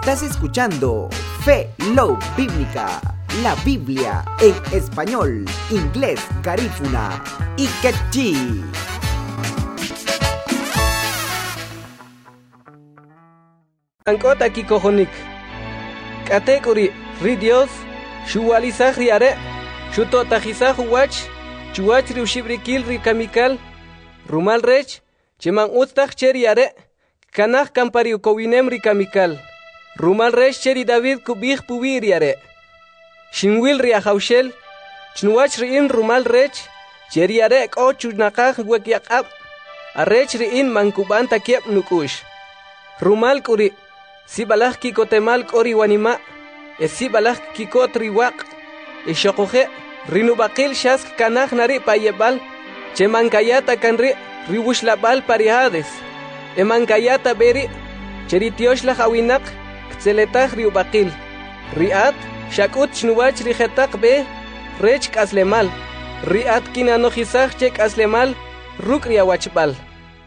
Estás escuchando Fe Love Bíblica, la Biblia en español, inglés, garífuna y quechí. Ankota kikohonik. Katekuri ri Dios shuwalizah riare shutotajizah wach chuach riushibrikil rikamikal rumal rech cheman utah cheriare kanah kampariu kowinem rikamikal rumal rech cheri David kubih pubiriare shinwil riahaushel chnuach riin rumal rech cheriare ko chunakah wekyakab arech riin mankuban takiep nukush rumal kuri sibalah kikotemal kori wanima sibalah kikot riwaq shokoje rinubakil shask kanah nari payebal chemankayata kanri riwushlabal parihades emankayata beri cheritioshlah awinak kseletah riubakil riat shakut chnuwach rijetaq be rech kaslemal riat kinanojisah chek aslemal ruk riawachbal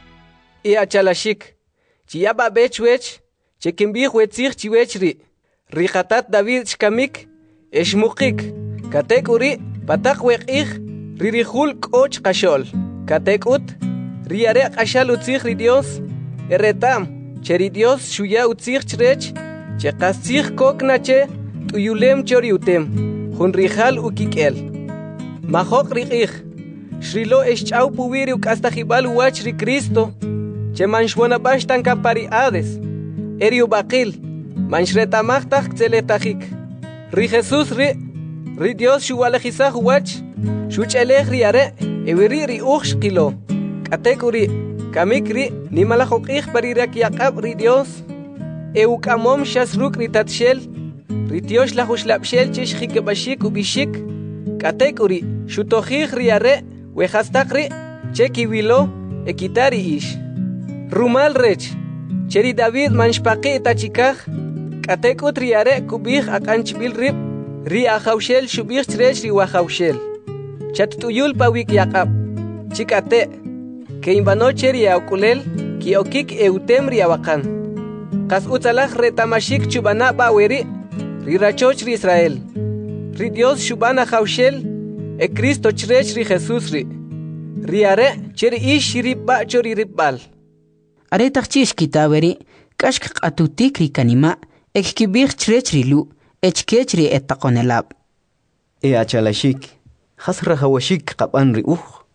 achalashik chiyaba bechwech chekimbih wetzich chiwechri riqatat David shkamik eshmukik katekuri patak weqih ririhul k'och qashol katekut riare qashal utzich ri Dios eretam cheri Dios shuya utzich chrech cheqasich koknache tuyulem choriutem hunrihal ukikel mahok riqih shrilo eschau puwiri ukastajibal wach ri Cristo chemanshwana bashtan kampariades eriu bakil manshretamachtak tzeletachik ri Jesus ri Dios shuwalejisah wach shuchelej riare ewiri ri uxqilo katekuri kamikri nimalajokij parirak yaqab ri Dios eukamom shasruk ri tatshel ri Dios lajuslapshel chishjikebashik ubishik katekuri shutojij riare wejastakri chekiwilo ekitari ish rumal rech cheri David manshpaqi tachikaj katekut riare kubij akanchbil rib ri ajaushel shubij chrech ri wajaushel chattuyul pawik yaqab chikate ke imbano cheri aukulel ki okik eutem ri awakan qas utzalaj retamashik chubana baweri ri rachoch ri Israel ri Dios shubana jaushel Cristo chrech ri Jesus riare cheri ish ribba chori ribbal Aretachchish kitaberi kashk qatutik ri kanima ekibich chrech rilu echkech ri etaqonelab achalashik hasra hawashik qaban ri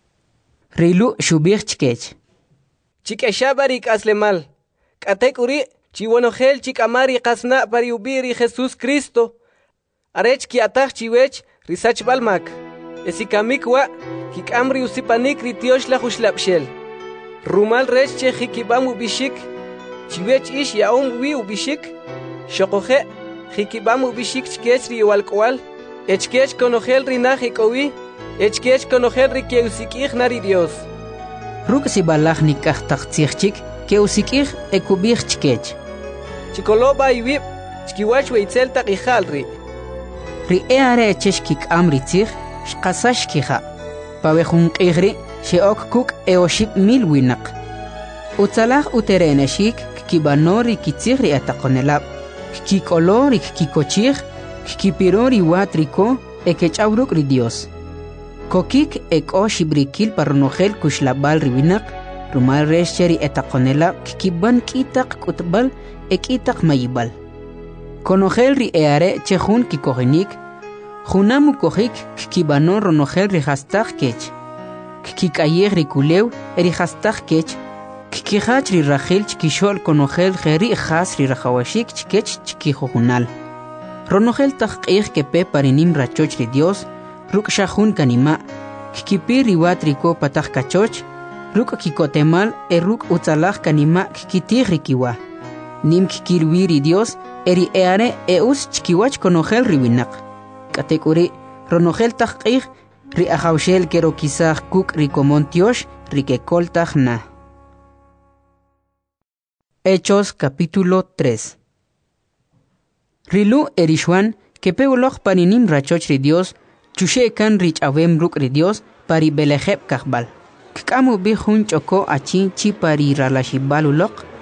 rilu shubich chkech chikeshabari kaslemal katekuri chiwonojel chikamari qasna pari ubiri Jesus Cristo arech kiataj chiwech risach balmak esikamikwa hikamri usipanik ri tioshla jushlapshel rumal rech che jikibamu bishik chiwech ish yaum wi ubishik shokoje jikibamu bishik chkech ri walkwal echkech konojel rinaj ikowi echkech konojel ri keusikij nari Dios ruk sibalaj nikaj taqtsichik keusikij ekubij chkech chikoloba iwib chkiwach weitzel taqijal ri eare cheshkik amritzij shqasashkija pawejun qijri sheok kuk eoship mil winak utzalaj utereneshik kibanori kitzigri ataqonelab kikolori kikochig kipirori watriko ekechawruk ri Dios kokik eko shibrikil parnojel kushlabal riwinak rumal resheri ataqonelab kiban kitaq kutbal ekitaq mayibal konojel ri eare chejun kikogenik junamu kojik kibanor ronojel ri hastaj kech kikayeg rikulew eri hastaj kech kikihach ri rachel chkishol konojel jeri has ri rajawashik chkech chkijojunal ronojel tajqij kepe parinim rachoch ri Dios ruk shahun kanima kikipir riwat riko pataj kachoch ruk kikotemal ruk utzalaj kanima kikitij rikiwa nim kikirwi ri Dios eri eare eus chkiwach konojel riwinak katekuri ronojel tajqij ri ajaushel kero kisaj kuk rikomontiosh rikekoltaj na. Hechos capítulo 3. Rilu erishwan kepeuloch paninim rachoch ri Dios chushekan rich avem ruk ri Dios pari belejeb kajbal. Kkamu bi jun choko achi chi pari ralashibal ulok